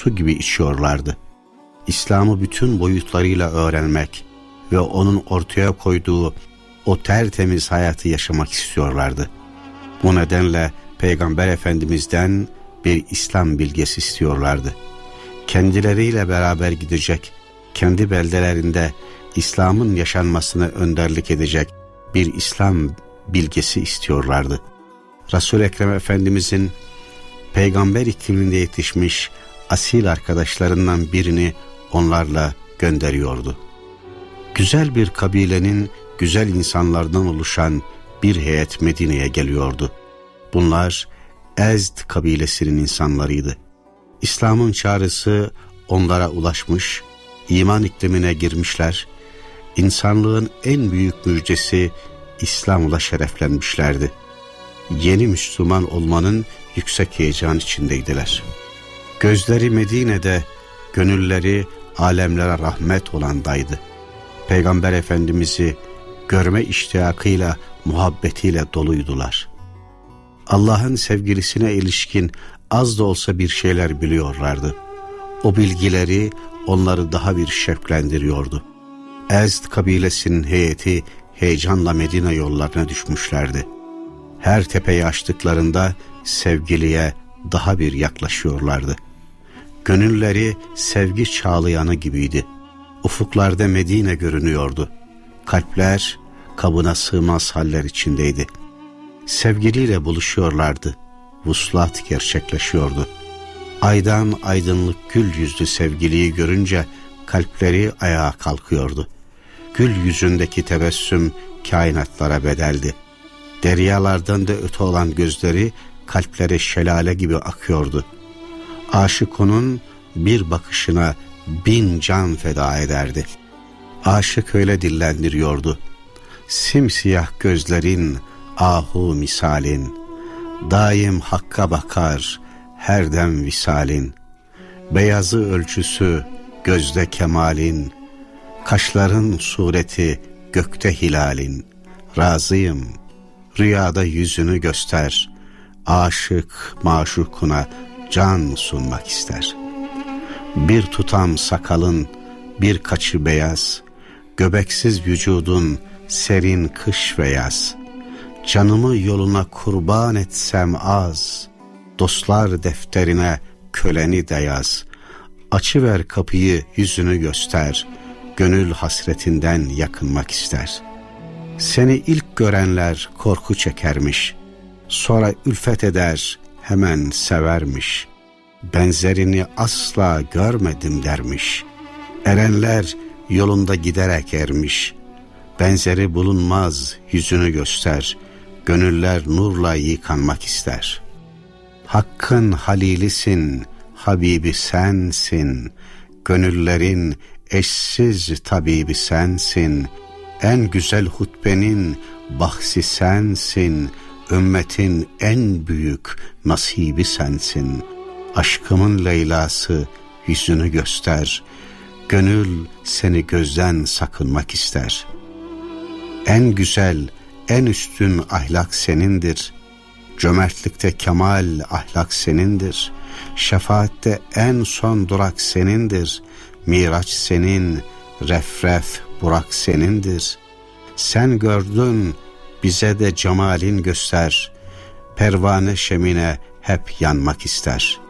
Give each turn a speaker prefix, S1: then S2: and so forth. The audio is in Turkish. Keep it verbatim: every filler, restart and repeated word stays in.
S1: su gibi içiyorlardı. İslam'ı bütün boyutlarıyla öğrenmek ve onun ortaya koyduğu o tertemiz hayatı yaşamak istiyorlardı. Bu nedenle Peygamber Efendimiz'den bir İslam bilgesi istiyorlardı. Kendileriyle beraber gidecek, kendi beldelerinde İslam'ın yaşanmasına önderlik edecek bir İslam bilgesi istiyorlardı. Resul-i Ekrem Efendimizin peygamber ikliminde yetişmiş asil arkadaşlarından birini onlarla gönderiyordu. Güzel bir kabilenin güzel insanlardan oluşan bir heyet Medine'ye geliyordu. Bunlar Ezd kabilesinin insanlarıydı. İslam'ın çağrısı onlara ulaşmış, iman iklimine girmişler, insanlığın en büyük müjdesi İslam'la şereflenmişlerdi. Yeni Müslüman olmanın yüksek heyecan içindeydiler. Gözleri Medine'de, gönülleri alemlere rahmet olandaydı. Peygamber Efendimiz'i görme iştiyakıyla, muhabbetiyle doluydular. Allah'ın sevgilisine ilişkin az da olsa bir şeyler biliyorlardı. O bilgileri onları daha bir şevklendiriyordu. Ezd kabilesinin heyeti heyecanla Medine yollarına düşmüşlerdi. Her tepeyi aştıklarında sevgiliye daha bir yaklaşıyorlardı. Gönülleri sevgi çağlayanı gibiydi. Ufuklarda Medine görünüyordu. Kalpler kabına sığmaz haller içindeydi. Sevgiliyle buluşuyorlardı. Vuslat gerçekleşiyordu. Aydan aydınlık gül yüzlü sevgiliyi görünce kalpleri ayağa kalkıyordu. Gül yüzündeki tebessüm kainatlara bedeldi. Deryalardan da öte olan gözleri kalplere şelale gibi akıyordu. Aşık onun bir bakışına bin can feda ederdi. Aşık öyle dillendiriyordu: simsiyah gözlerin ahu misalin, daim hakka bakar her dem visalin, beyazı ölçüsü gözde kemalin, kaşların sureti gökte hilalin, razıyım rüyada yüzünü göster, aşık maşukuna can sunmak ister. Bir tutam sakalın bir kaçı beyaz, göbeksiz vücudun serin kış ve yaz, canımı yoluna kurban etsem az, dostlar defterine köleni de yaz, açıver kapıyı yüzünü göster, gönül hasretinden yakınmak ister. Seni ilk görenler korku çekermiş, sonra ülfet eder hemen severmiş, benzerini asla görmedim dermiş, erenler yolunda giderek ermiş, benzeri bulunmaz yüzünü göster, gönüller nurla yıkanmak ister. Hakkın halilisin, Habibi sensin, gönüllerin eşsiz tabibi sensin, en güzel hutbenin bahsi sensin, ümmetin en büyük nasibi sensin. Aşkımın Leyla'sı yüzünü göster, gönül seni gözden sakınmak ister. En güzel, en üstün ahlak senindir, cömertlikte kemal ahlak senindir, şefaatte en son durak senindir, miraç senin, refref burak senindir. Sen gördün, bize de cemalin göster, pervane şemine hep yanmak ister.